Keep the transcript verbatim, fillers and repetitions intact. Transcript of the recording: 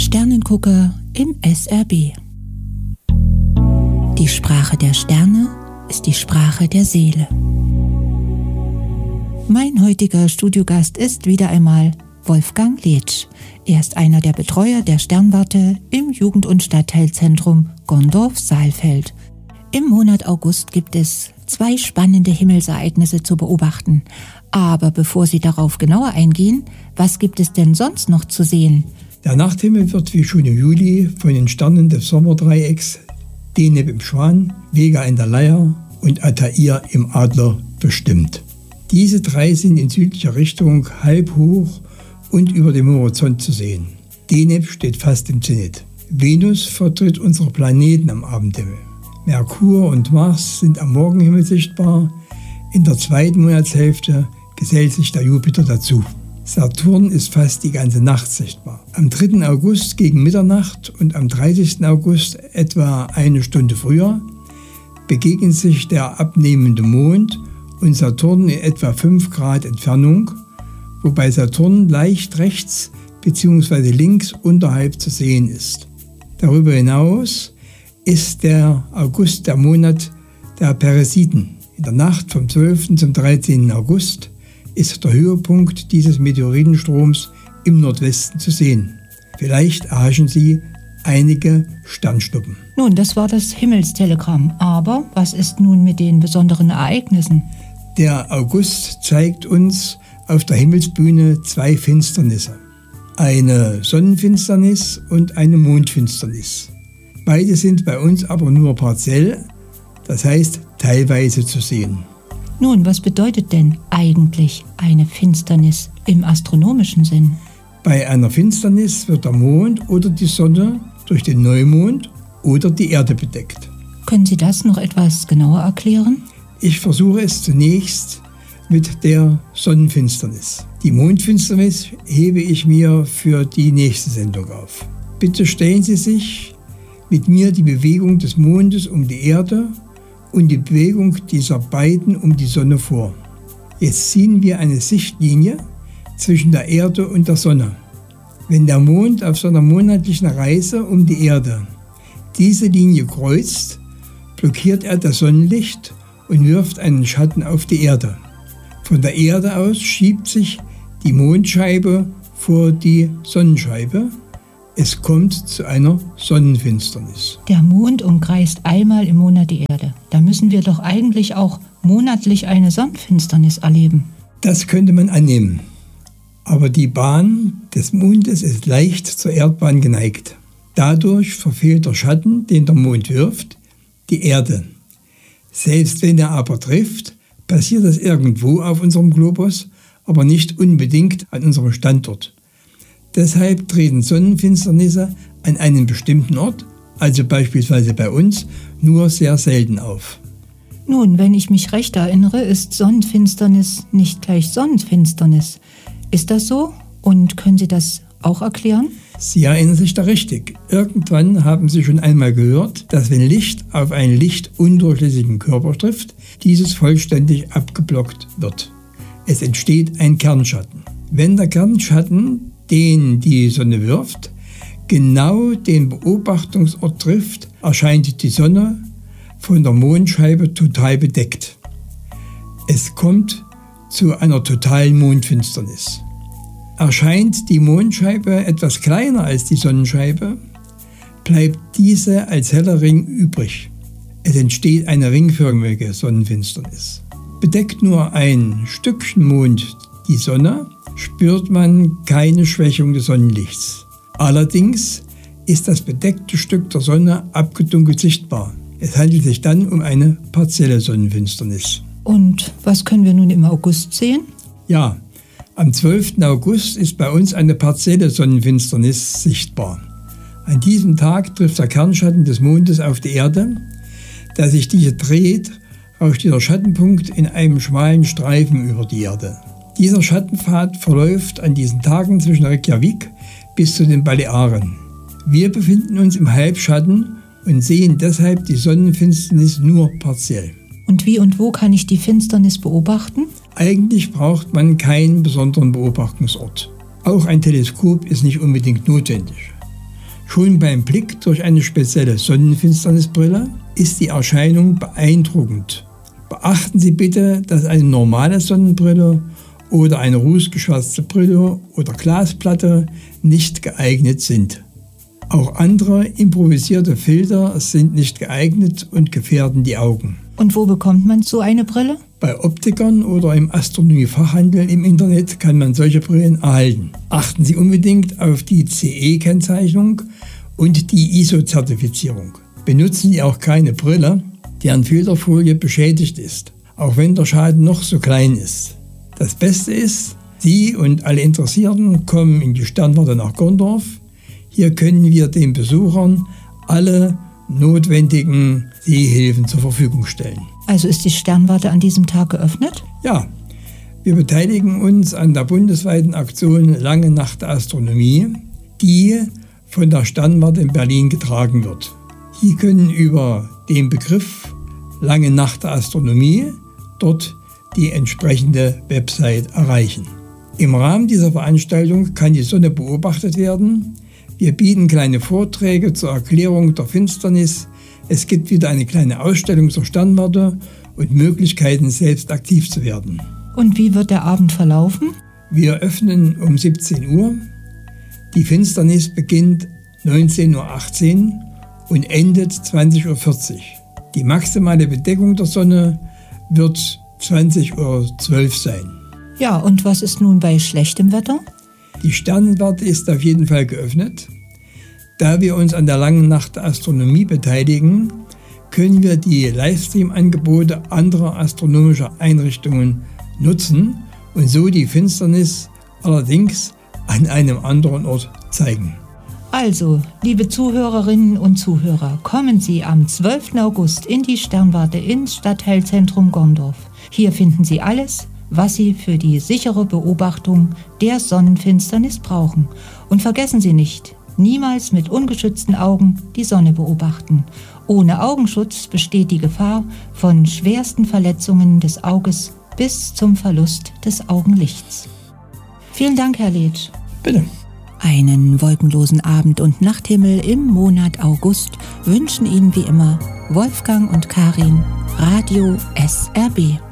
Sternengucker im S R B. Die Sprache der Sterne ist die Sprache der Seele. Mein heutiger Studiogast ist wieder einmal Wolfgang Letsch. Er ist einer der Betreuer der Sternwarte im Jugend- und Stadtteilzentrum Gondorf-Saalfeld. Im Monat August gibt es zwei spannende Himmelsereignisse zu beobachten. Aber bevor Sie darauf genauer eingehen, was gibt es denn sonst noch zu sehen? Der Nachthimmel wird wie schon im Juli von den Sternen des Sommerdreiecks Deneb im Schwan, Vega in der Leier und Altair im Adler bestimmt. Diese drei sind in südlicher Richtung halb hoch und über dem Horizont zu sehen. Deneb steht fast im Zenit. Venus vertritt unsere Planeten am Abendhimmel. Merkur und Mars sind am Morgenhimmel sichtbar. In der zweiten Monatshälfte gesellt sich der Jupiter dazu. Saturn ist fast die ganze Nacht sichtbar. Am dritten August gegen Mitternacht und am dreißigsten August etwa eine Stunde früher begegnen sich der abnehmende Mond und Saturn in etwa fünf Grad Entfernung, wobei Saturn leicht rechts bzw. links unterhalb zu sehen ist. Darüber hinaus ist der August der Monat der Peresiden. In der Nacht vom zwölften zum dreizehnten August ist der Höhepunkt dieses Meteoritenstroms im Nordwesten zu sehen. Vielleicht erhaschen Sie einige Sternschnuppen. Nun, das war das Himmelstelegramm. Aber was ist nun mit den besonderen Ereignissen? Der August zeigt uns auf der Himmelsbühne zwei Finsternisse. Eine Sonnenfinsternis und eine Mondfinsternis. Beide sind bei uns aber nur partiell, das heißt teilweise zu sehen. Nun, was bedeutet denn eigentlich eine Finsternis im astronomischen Sinn? Bei einer Finsternis wird der Mond oder die Sonne durch den Neumond oder die Erde bedeckt. Können Sie das noch etwas genauer erklären? Ich versuche es zunächst mit der Sonnenfinsternis. Die Mondfinsternis hebe ich mir für die nächste Sendung auf. Bitte stellen Sie sich mit mir die Bewegung des Mondes um die Erde und die Bewegung dieser beiden um die Sonne vor. Jetzt ziehen wir eine Sichtlinie zwischen der Erde und der Sonne. Wenn der Mond auf seiner monatlichen Reise um die Erde diese Linie kreuzt, blockiert er das Sonnenlicht und wirft einen Schatten auf die Erde. Von der Erde aus schiebt sich die Mondscheibe vor die Sonnenscheibe. Es kommt zu einer Sonnenfinsternis. Der Mond umkreist einmal im Monat die Erde. Da müssen wir doch eigentlich auch monatlich eine Sonnenfinsternis erleben. Das könnte man annehmen. Aber die Bahn des Mondes ist leicht zur Erdbahn geneigt. Dadurch verfehlt der Schatten, den der Mond wirft, die Erde. Selbst wenn er aber trifft, passiert das irgendwo auf unserem Globus, aber nicht unbedingt an unserem Standort. Deshalb treten Sonnenfinsternisse an einem bestimmten Ort, also beispielsweise bei uns, nur sehr selten auf. Nun, wenn ich mich recht erinnere, ist Sonnenfinsternis nicht gleich Sonnenfinsternis. Ist das so? Und können Sie das auch erklären? Sie erinnern sich da richtig. Irgendwann haben Sie schon einmal gehört, dass wenn Licht auf einen lichtundurchlässigen Körper trifft, dieses vollständig abgeblockt wird. Es entsteht ein Kernschatten. Wenn der Kernschatten, den die Sonne wirft, genau den Beobachtungsort trifft, erscheint die Sonne von der Mondscheibe total bedeckt. Es kommt zu einer totalen Mondfinsternis. Erscheint die Mondscheibe etwas kleiner als die Sonnenscheibe, bleibt diese als heller Ring übrig. Es entsteht eine ringförmige Sonnenfinsternis. Bedeckt nur ein Stückchen Mond die Sonne, spürt man keine Schwächung des Sonnenlichts. Allerdings ist das bedeckte Stück der Sonne abgedunkelt sichtbar. Es handelt sich dann um eine partielle Sonnenfinsternis. Und was können wir nun im August sehen? Ja, am zwölften August ist bei uns eine partielle Sonnenfinsternis sichtbar. An diesem Tag trifft der Kernschatten des Mondes auf die Erde. Da sich diese dreht, rauscht dieser Schattenpunkt in einem schmalen Streifen über die Erde. Dieser Schattenpfad verläuft an diesen Tagen zwischen Reykjavik bis zu den Balearen. Wir befinden uns im Halbschatten und sehen deshalb die Sonnenfinsternis nur partiell. Und wie und wo kann ich die Finsternis beobachten? Eigentlich braucht man keinen besonderen Beobachtungsort. Auch ein Teleskop ist nicht unbedingt notwendig. Schon beim Blick durch eine spezielle Sonnenfinsternisbrille ist die Erscheinung beeindruckend. Beachten Sie bitte, dass eine normale Sonnenbrille oder eine rußgeschwarzte Brille oder Glasplatte nicht geeignet sind. Auch andere improvisierte Filter sind nicht geeignet und gefährden die Augen. Und wo bekommt man so eine Brille? Bei Optikern oder im Astronomiefachhandel im Internet kann man solche Brillen erhalten. Achten Sie unbedingt auf die C E-Kennzeichnung und die I S O-Zertifizierung. Benutzen Sie auch keine Brille, deren Filterfolie beschädigt ist, auch wenn der Schaden noch so klein ist. Das Beste ist, Sie und alle Interessierten kommen in die Sternwarte nach Gondorf. Hier können wir den Besuchern alle notwendigen Sehhilfen zur Verfügung stellen. Also ist die Sternwarte an diesem Tag geöffnet? Ja, wir beteiligen uns an der bundesweiten Aktion Lange Nacht der Astronomie, die von der Sternwarte in Berlin getragen wird. Sie können über den Begriff Lange Nacht der Astronomie dort die entsprechende Website erreichen. Im Rahmen dieser Veranstaltung kann die Sonne beobachtet werden. Wir bieten kleine Vorträge zur Erklärung der Finsternis. Es gibt wieder eine kleine Ausstellung zur Sternwarte und Möglichkeiten, selbst aktiv zu werden. Und wie wird der Abend verlaufen? Wir öffnen um siebzehn Uhr. Die Finsternis beginnt neunzehn Uhr achtzehn und endet zwanzig Uhr vierzig. Die maximale Bedeckung der Sonne wird zwanzig Uhr zwölf sein. Ja, und was ist nun bei schlechtem Wetter? Die Sternwarte ist auf jeden Fall geöffnet. Da wir uns an der Langen Nacht der Astronomie beteiligen, können wir die Livestream-Angebote anderer astronomischer Einrichtungen nutzen und so die Finsternis allerdings an einem anderen Ort zeigen. Also, liebe Zuhörerinnen und Zuhörer, kommen Sie am zwölften August in die Sternwarte ins Stadtteilzentrum Gondorf. Hier finden Sie alles, was Sie für die sichere Beobachtung der Sonnenfinsternis brauchen. Und vergessen Sie nicht, niemals mit ungeschützten Augen die Sonne beobachten. Ohne Augenschutz besteht die Gefahr von schwersten Verletzungen des Auges bis zum Verlust des Augenlichts. Vielen Dank, Herr Letsch. Bitte. Einen wolkenlosen Abend- und Nachthimmel im Monat August wünschen Ihnen wie immer Wolfgang und Karin, Radio S R B.